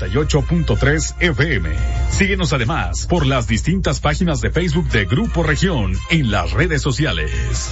98.3 FM. Síguenos además por las distintas páginas de Facebook de Grupo Región en las redes sociales.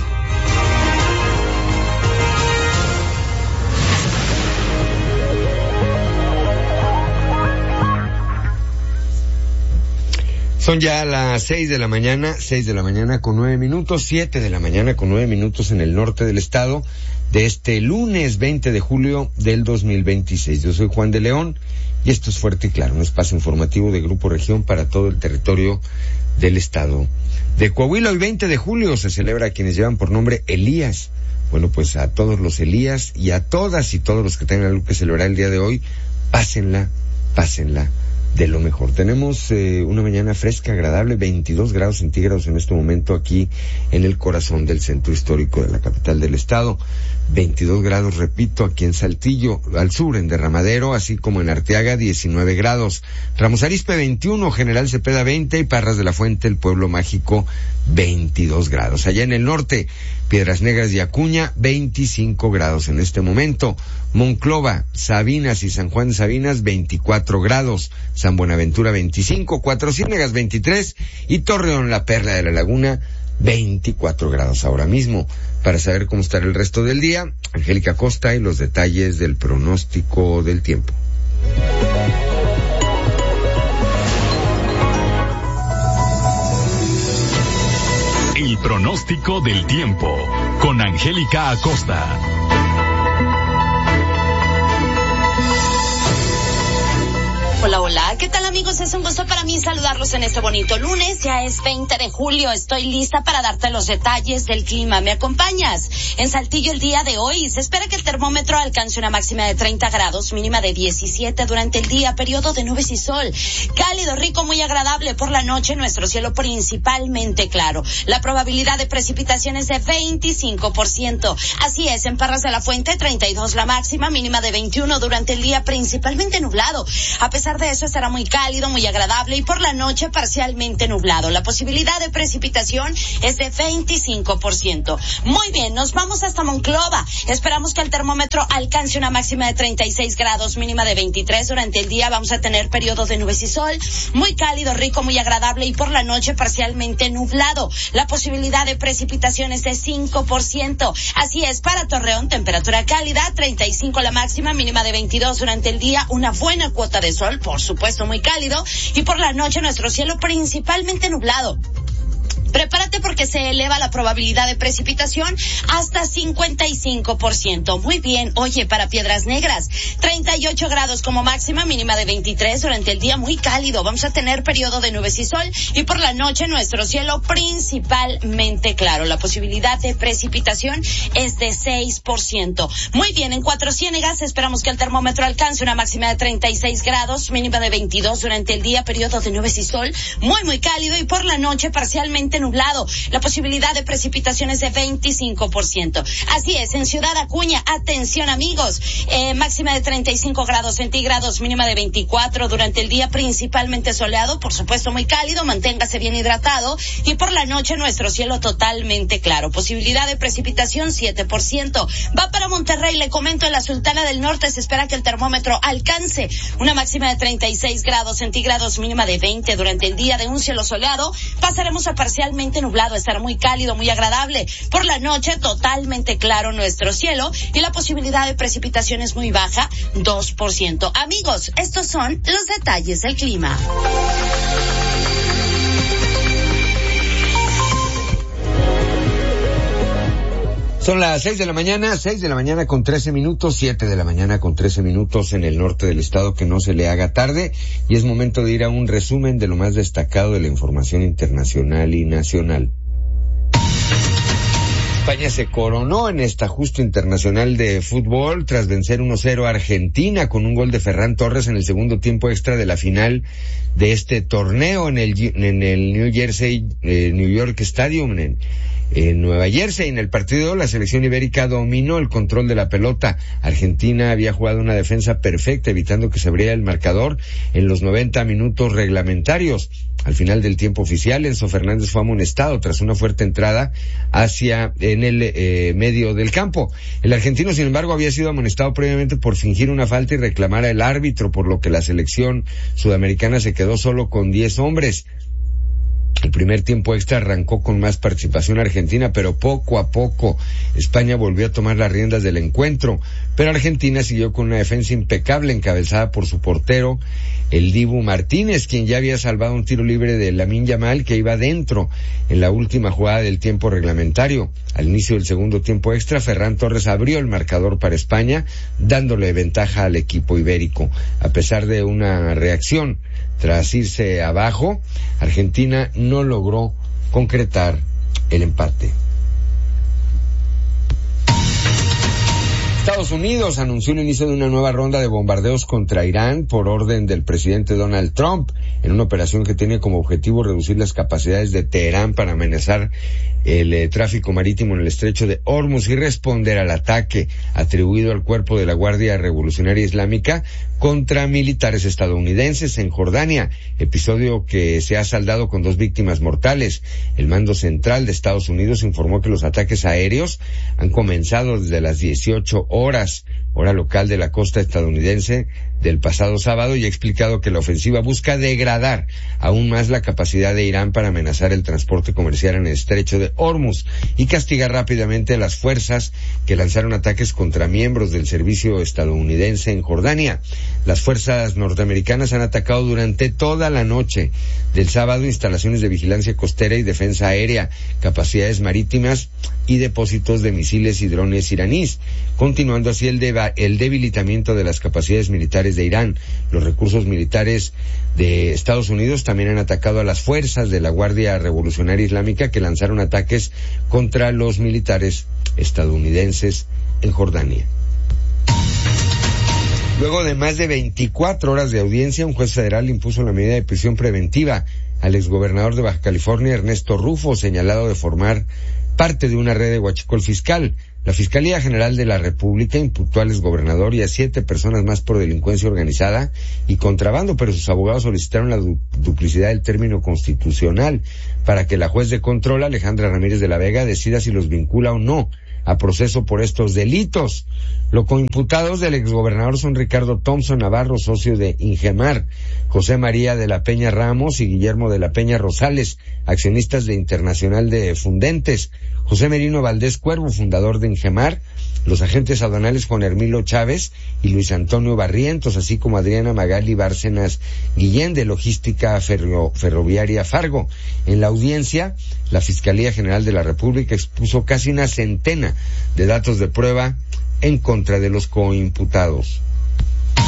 Son ya las 6 de la mañana con 9 minutos, 7 de la mañana con 9 minutos en el norte del estado de este lunes 20 de julio del 2026. Yo soy Juan de León y esto es Fuerte y Claro, un espacio informativo de Grupo Región para todo el territorio del estado de Coahuila. Hoy 20 de julio se celebra a quienes llevan por nombre Elías. Bueno, pues a todos los Elías y a todas y todos los que tengan algo que celebrar el día de hoy, pásenla de lo mejor. Tenemos una mañana fresca, agradable, 22 grados centígrados en este momento aquí en el corazón del centro histórico de la capital del estado. 22 grados, repito, aquí en Saltillo, al sur, en Derramadero, así como en Arteaga, 19 grados. Ramos Arizpe, 21, General Cepeda, 20, y Parras de la Fuente, el pueblo mágico, 22 grados. Allá en el norte, Piedras Negras y Acuña, 25 grados en este momento. Monclova, Sabinas y San Juan de Sabinas, 24 grados. San Buenaventura, 25, Cuatro Ciénegas, 23, y Torreón, la Perla de la Laguna, 24 grados ahora mismo. Para saber cómo estará el resto del día, Angélica Costa y los detalles del pronóstico del tiempo. El pronóstico del tiempo con Angélica Acosta. Hola, hola, ¿qué tal amigos? Es un gusto para mí saludarlos en este bonito lunes, ya es 20 de julio, estoy lista para darte los detalles del clima, ¿me acompañas? En Saltillo el día de hoy se espera que el termómetro alcance una máxima de 30 grados, mínima de 17 durante el día, periodo de nubes y sol, cálido, rico, muy agradable por la noche, nuestro cielo principalmente claro, la probabilidad de precipitaciones de 25%, así es, en Parras de la Fuente 32 la máxima, mínima de 21 durante el día, principalmente nublado, a pesar de eso estará muy cálido, muy agradable y por la noche parcialmente nublado. La posibilidad de precipitación es de 25%. Muy bien, nos vamos hasta Monclova. Esperamos que el termómetro alcance una máxima de 36 grados, mínima de 23. Durante el día vamos a tener periodos de nubes y sol, muy cálido, rico, muy agradable y por la noche parcialmente nublado. La posibilidad de precipitación es de 5%. Así es, para Torreón, temperatura cálida, 35 la máxima, mínima de 22 durante el día, una buena cuota de sol, por supuesto muy cálido, y por la noche nuestro cielo principalmente nublado. Prepárate porque se eleva la probabilidad de precipitación hasta 55%. Muy bien, oye, para Piedras Negras, 38 grados como máxima, mínima de 23 durante el día, muy cálido. Vamos a tener periodo de nubes y sol y por la noche nuestro cielo principalmente claro. La posibilidad de precipitación es de 6%. Muy bien, en Cuatro Ciénegas esperamos que el termómetro alcance una máxima de 36 grados, mínima de 22 durante el día, periodo de nubes y sol, muy cálido y por la noche parcialmente nublado. La posibilidad de precipitaciones de 25%. Así es, en Ciudad Acuña, atención amigos, máxima de 35 grados centígrados, mínima de 24 durante el día, principalmente soleado, por supuesto muy cálido, manténgase bien hidratado y por la noche nuestro cielo totalmente claro. Posibilidad de precipitación 7%. Va para Monterrey, le comento, en la Sultana del Norte se espera que el termómetro alcance una máxima de 36 grados centígrados, mínima de 20 durante el día, de un cielo soleado pasaremos a parcialmente nublado, estará muy cálido, muy agradable. Por la noche totalmente claro nuestro cielo y la posibilidad de precipitación es muy baja, 2%. Amigos, estos son los detalles del clima. Son las 6 de la mañana con 13 minutos, 7 de la mañana con 13 minutos en el norte del estado, que no se le haga tarde, y es momento de ir a un resumen de lo más destacado de la información internacional y nacional. España se coronó en esta justa internacional de fútbol tras vencer 1-0 a Argentina con un gol de Ferran Torres en el segundo tiempo extra de la final de este torneo en el New York Stadium en Nueva Jersey. En el partido, la selección ibérica dominó el control de la pelota. Argentina había jugado una defensa perfecta, evitando que se abriera el marcador en los 90 minutos reglamentarios. Al final del tiempo oficial, Enzo Fernández fue amonestado tras una fuerte entrada hacia en el medio del campo. El argentino, sin embargo, había sido amonestado previamente por fingir una falta y reclamar al árbitro, por lo que la selección sudamericana se quedó solo con 10 hombres. El primer tiempo extra arrancó con más participación argentina, pero poco a poco España volvió a tomar las riendas del encuentro, pero Argentina siguió con una defensa impecable encabezada por su portero, el Dibu Martínez, quien ya había salvado un tiro libre de Lamine Yamal que iba dentro en la última jugada del tiempo reglamentario. Al inicio del segundo tiempo extra, Ferran Torres abrió el marcador para España, dándole ventaja al equipo ibérico. A pesar de una reacción tras irse abajo, Argentina no logró concretar el empate. Estados Unidos anunció el inicio de una nueva ronda de bombardeos contra Irán por orden del presidente Donald Trump, en una operación que tiene como objetivo reducir las capacidades de Teherán para amenazar el tráfico marítimo en el estrecho de Hormuz y responder al ataque atribuido al cuerpo de la Guardia Revolucionaria Islámica contra militares estadounidenses en Jordania, episodio que se ha saldado con 2 víctimas mortales. El mando central de Estados Unidos informó que los ataques aéreos han comenzado desde las 18 horas, hora local de la costa estadounidense, del pasado sábado, y ha explicado que la ofensiva busca degradar aún más la capacidad de Irán para amenazar el transporte comercial en el estrecho de Hormuz y castigar rápidamente a las fuerzas que lanzaron ataques contra miembros del servicio estadounidense en Jordania. Las fuerzas norteamericanas han atacado durante toda la noche del sábado instalaciones de vigilancia costera y defensa aérea, capacidades marítimas y depósitos de misiles y drones iraníes, continuando así el debilitamiento de las capacidades militares de Irán. Los recursos militares de Estados Unidos también han atacado a las fuerzas de la Guardia Revolucionaria Islámica que lanzaron ataques contra los militares estadounidenses en Jordania. Luego de más de 24 horas de audiencia, un juez federal impuso la medida de prisión preventiva al exgobernador de Baja California, Ernesto Rufo, señalado de formar parte de una red de huachicol fiscal. La Fiscalía General de la República imputó al exgobernador y a 7 personas más por delincuencia organizada y contrabando, pero sus abogados solicitaron la duplicidad del término constitucional para que la juez de control, Alejandra Ramírez de la Vega, decida si los vincula o no a proceso por estos delitos. Los coimputados del exgobernador son Ricardo Thompson Navarro, socio de Ingemar, José María de la Peña Ramos y Guillermo de la Peña Rosales, accionistas de Internacional de Fundentes, José Merino Valdés Cuervo, fundador de Ingemar, los agentes aduanales Juan Hermilo Chávez y Luis Antonio Barrientos, así como Adriana Magali Bárcenas Guillén de Logística Ferroviaria Fargo. En la audiencia, la Fiscalía General de la República expuso casi una centena de datos de prueba en contra de los coimputados.